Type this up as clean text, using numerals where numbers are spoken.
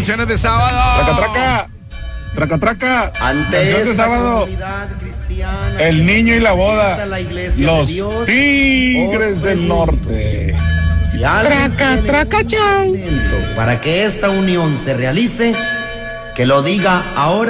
canciones de sábado. Traca, traca. Traca, traca. Ante Canción de esta sábado. comunidad cristiana, El niño y la boda. la iglesia Los de Dios, Tigres os del pregunto, Norte. Si alguien Traca, tiene traca, un chao. argumento para que esta unión se realice, que lo diga ahora.